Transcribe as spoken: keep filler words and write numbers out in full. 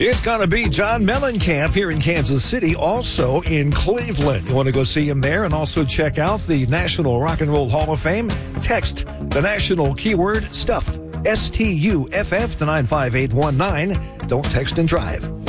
It's going to be John Mellencamp here in Kansas City, also in Cleveland. You want to go see him there and also check out the National Rock and Roll Hall of Fame? Text the national keyword STUFF, S T U F F to nine five eight one nine. Don't text and drive.